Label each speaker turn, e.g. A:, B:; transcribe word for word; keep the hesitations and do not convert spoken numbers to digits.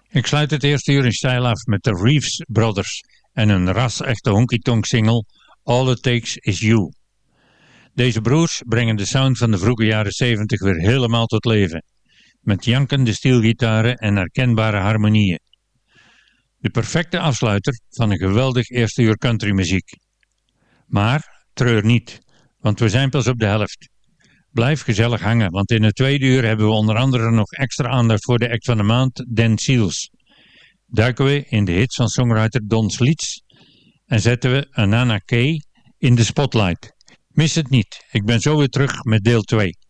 A: Ik sluit het eerste uur in stijl af met de Reeves Brothers en een ras-echte honky-tonk single All It Takes Is You. Deze broers brengen de sound van de vroege jaren zeventig weer helemaal tot leven, met jankende steelgitaren en herkenbare harmonieën. De perfecte afsluiter van een geweldig eerste uur countrymuziek. Maar treur niet, want we zijn pas op de helft. Blijf gezellig hangen, want in het tweede uur hebben we onder andere nog extra aandacht voor de act van de maand, Dan Seals. Duiken we in de hits van songwriter Don Slits en zetten we Anana Kay in de spotlight. Mis het niet, ik ben zo weer terug met deel twee.